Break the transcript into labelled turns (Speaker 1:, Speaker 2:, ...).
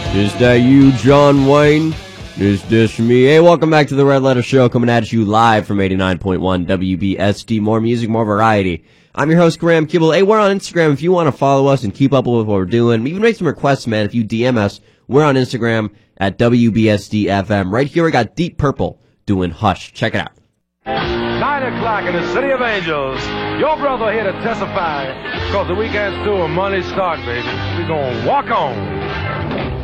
Speaker 1: Is that you, John Wayne? Is this me? Hey, welcome back to the Red Letter Show, coming at you live from 89.1 WBSD. More music, more variety. I'm your host, Graham Kibble. Hey, we're on Instagram if you want to follow us and keep up with what we're doing. Even make some requests, man. If you DM us, we're on Instagram at WBSDFM. Right here, we got Deep Purple doing Hush. Check it out.
Speaker 2: 9 o'clock in the City of Angels. Your brother here to testify, because the weekend's through and Monday start, baby. We're going to walk on.